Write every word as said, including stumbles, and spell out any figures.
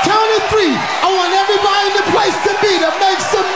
count of three, I want everybody in the place to be to make some